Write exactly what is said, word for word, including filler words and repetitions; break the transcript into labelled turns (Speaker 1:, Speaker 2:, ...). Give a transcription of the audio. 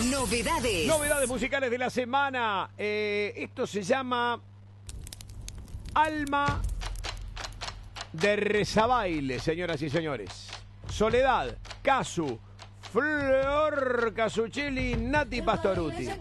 Speaker 1: Novedades.
Speaker 2: Novedades musicales de la semana. Eh, esto se llama Alma de Rezabaile, señoras y señores. Soledad, Casu, Flor Casuccelli, Nati Pastoruti.